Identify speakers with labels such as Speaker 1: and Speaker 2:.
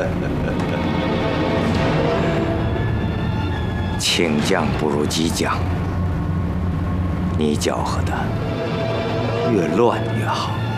Speaker 1: 轻将不如激将，你搅和的越乱越好。